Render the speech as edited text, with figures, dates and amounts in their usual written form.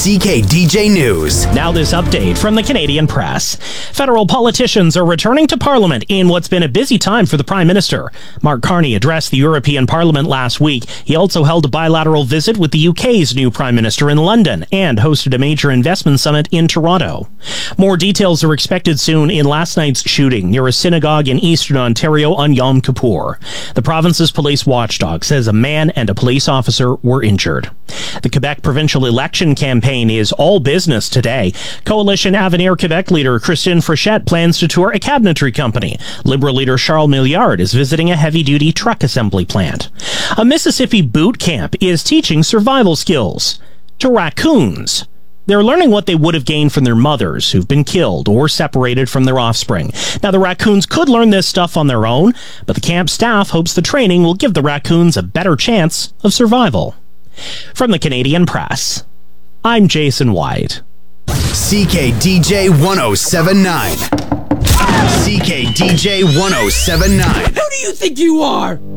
CKDJ News. Now this update from the Canadian Press. Federal politicians are returning to Parliament in what's been a busy time for the Prime Minister. Mark Carney addressed the European Parliament last week. He also held a bilateral visit with the UK's new Prime Minister in London and hosted a major investment summit in Toronto. More details are expected soon in last night's shooting near a synagogue in eastern Ontario on Yom Kippur. The province's police watchdog says a man and a police officer were injured. The Quebec provincial election campaign is all business today. Coalition Avenir Quebec leader Christine Frechette plans to tour a cabinetry company. Liberal leader Charles Milliard is visiting a heavy-duty truck assembly plant. A Mississippi boot camp is teaching survival skills to raccoons. They're learning what they would have gained from their mothers who've been killed or separated from their offspring. Now, the raccoons could learn this stuff on their own, but the camp staff hopes the training will give the raccoons a better chance of survival. From the Canadian Press, I'm Jason White. CKDJ 1079. CKDJ 1079. Who do you think you are?